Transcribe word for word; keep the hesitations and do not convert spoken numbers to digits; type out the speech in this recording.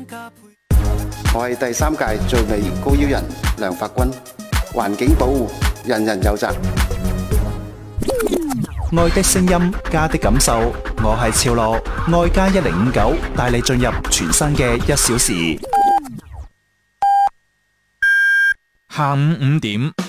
我係第三屆最美高腰人梁發君，環境保護人人有責。 愛的聲音，家的感受，我係超樂，愛家一零五九帶你進入全新嘅一小時。下午五點。